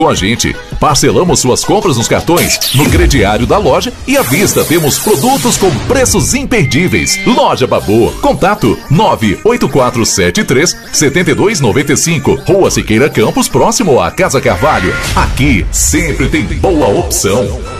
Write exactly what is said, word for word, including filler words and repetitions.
com a gente. Parcelamos suas compras nos cartões, no crediário da loja e à vista temos produtos com preços imperdíveis. Loja Babô. Contato nove oito quatro sete três sete dois nove cinco. Rua Siqueira Campos, próximo à Casa Carvalho. Aqui sempre tem boa opção.